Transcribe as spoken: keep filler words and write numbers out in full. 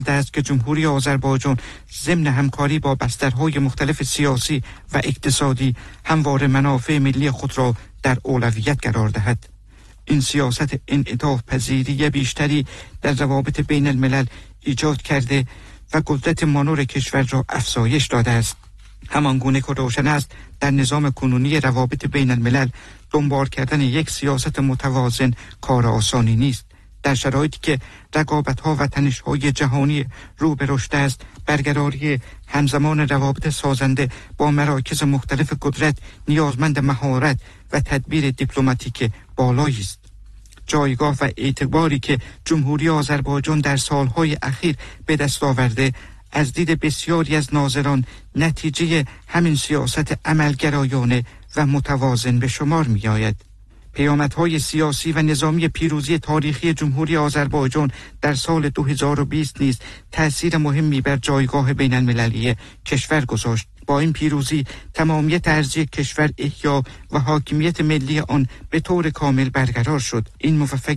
است که جمهوری آذربایجان ضمن همکاری با بسترهای مختلف سیاسی و اقتصادی همواره منافع ملی خود را در اولویت قرار دهد. این سیاست انعطاف پذیری بیشتری در روابط بین الملل ایجاد کرده و قدرت مانور کشور را افزایش داده است. همان گونه که روشن است در نظام کنونی روابط بین الملل دنبال کردن یک سیاست متوازن کار آسانی نیست. در شرایطی که رقابت‌ها و تنش‌های جهانی رو به رشد است، برقراری همزمان روابط سازنده با مراکز مختلف قدرت نیازمند مهارت و تدبیر دیپلماتیک بالایی است. جایگاه و اعتباری که جمهوری آذربایجان در سالهای اخیر به دست آورده از دید بسیاری از ناظران نتیجه همین سیاست عملگرایانه و متوازن به شمار می آید. پیامدهای سیاسی و نظامی پیروزی تاریخی جمهوری آذربایجان در سال دو هزار و بیست نیز تأثیر مهمی بر جایگاه بین المللی کشور گذاشت. با این پیروزی تمامیت ارضی کشور احیا و حاکمیت ملی آن به طور کامل برقرار شد. این موفقیت